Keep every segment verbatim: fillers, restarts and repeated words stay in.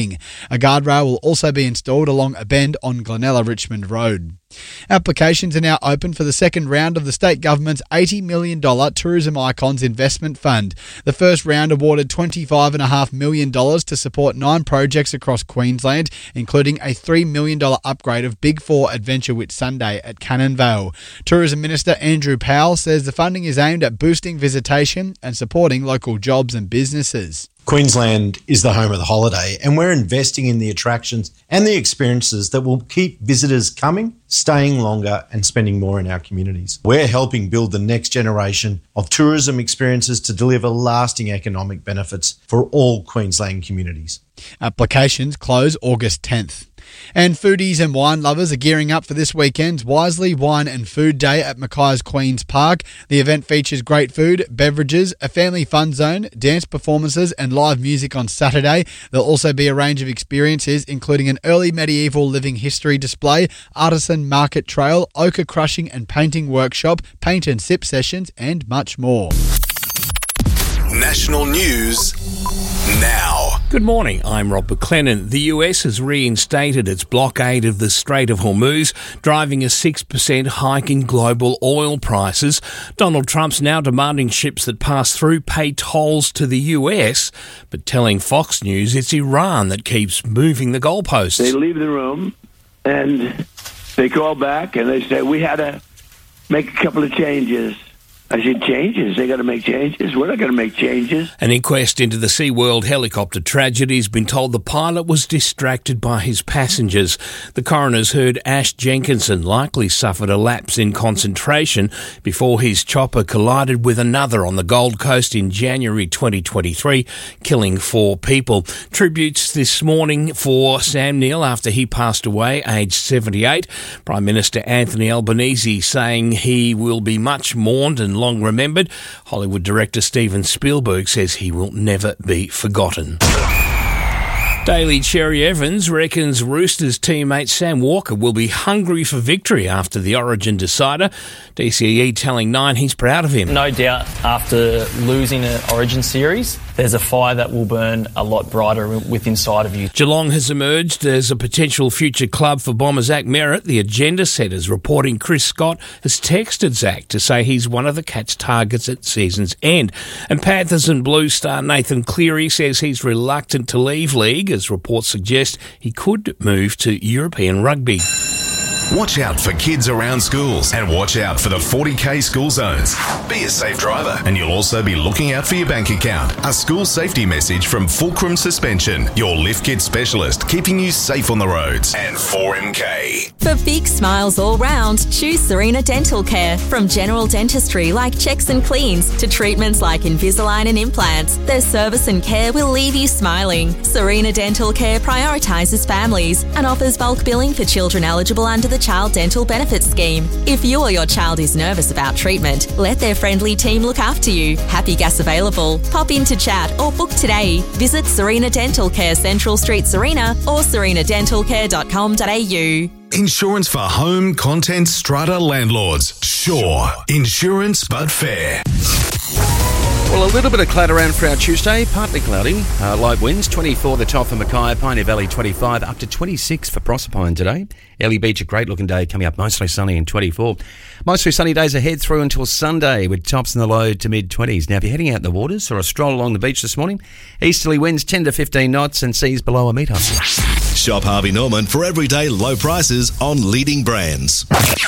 A guardrail will also be installed along a bend on Glenella Richmond Road. Applications are now open for the second round of the state government's eighty million dollars Tourism Icons Investment Fund. The first round awarded twenty-five point five million dollars to support nine projects across Queensland, including a three million dollars upgrade of Big Four Adventure Whitsunday at Cannon Vale. Tourism Minister Andrew Powell says the funding is aimed at boosting visitation and supporting local jobs and businesses. Queensland is the home of the holiday, and we're investing in the attractions and the experiences that will keep visitors coming, staying longer and spending more in our communities. We're helping build the next generation of tourism experiences to deliver lasting economic benefits for all Queensland communities. Applications close August tenth. And foodies and wine lovers are gearing up for this weekend's Wisely Wine and Food Day at Mackay's Queen's Park. The event features great food, beverages, a family fun zone, dance performances and live music on Saturday. There'll also be a range of experiences including an early medieval living history display, artisan market trail, ochre crushing and painting workshop, paint and sip sessions and much more. National News now. Good morning, I'm Rob McLennan. The U S has reinstated its blockade of the Strait of Hormuz, driving a six percent hike in global oil prices. Donald Trump's now demanding ships that pass through pay tolls to the U S, but telling Fox News it's Iran that keeps moving the goalposts. They leave the room and they call back and they say, we had to make a couple of changes. I said, changes? They got to make changes? We're not going to make changes. An inquest into the SeaWorld helicopter tragedy has been told the pilot was distracted by his passengers. The coroner's heard Ash Jenkinson likely suffered a lapse in concentration before his chopper collided with another on the Gold Coast in January twenty twenty-three, killing four people. Tributes this morning for Sam Neill after he passed away, aged seventy-eight. Prime Minister Anthony Albanese saying he will be much mourned and long remembered. Hollywood director Steven Spielberg says he will never be forgotten. Daily Cherry Evans reckons Roosters teammate Sam Walker will be hungry for victory after the Origin decider. D C E telling Nine he's proud of him. No doubt after losing an Origin series, there's a fire that will burn a lot brighter with inside of you. Geelong has emerged as a potential future club for bomber Zach Merritt. The agenda setters reporting Chris Scott has texted Zach to say he's one of the Cats' targets at season's end. And Panthers and Blues star Nathan Cleary says he's reluctant to leave league, as reports suggest he could move to European rugby. Watch out for kids around schools and watch out for the forty K school zones. Be a safe driver and you'll also be looking out for your bank account. A school safety message from Fulcrum Suspension, your lift kit specialist, keeping you safe on the roads. And four M K. For big smiles all round, choose Serena Dental Care. From general dentistry like checks and cleans to treatments like Invisalign and implants, their service and care will leave you smiling. Serena Dental Care prioritises families and offers bulk billing for children eligible under the Child Dental Benefits Scheme. If you or your child is nervous about treatment, let their friendly team look after you. Happy Gas available. Pop in to chat or book today. Visit Serena Dental Care, Central Street, Serena, or serena dental care dot com dot a u. Insurance for home, content, strata landlords. Sure. Insurance but fair. Well, a little bit of cloud around for our Tuesday, partly cloudy, uh, light winds, twenty-four the top for Mackay, Pioneer Valley twenty-five, up to twenty-six for Proserpine today. Ellie Beach, a great looking day coming up, mostly sunny in twenty-four. Mostly sunny days ahead through until Sunday with tops in the low to mid-twenties. Now, if you're heading out the waters or a stroll along the beach this morning, easterly winds ten to fifteen knots and seas below a metre. Shop Harvey Norman for everyday low prices on leading brands.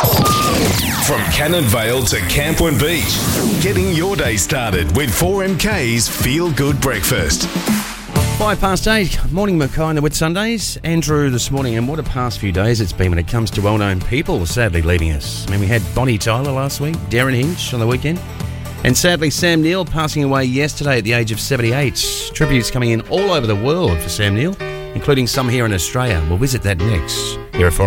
From Cannon Vale to Camplin Beach, getting your day started with four M K's Feel Good Breakfast. Five past eight, morning Mackay and the Whitsundays. Andrew this morning, and what a past few days it's been when it comes to well-known people sadly leaving us. I mean, we had Bonnie Tyler last week, Darren Hinch on the weekend, and sadly Sam Neill passing away yesterday at the age of seventy-eight. Tributes coming in all over the world for Sam Neill, including some here in Australia. We'll visit that next here at four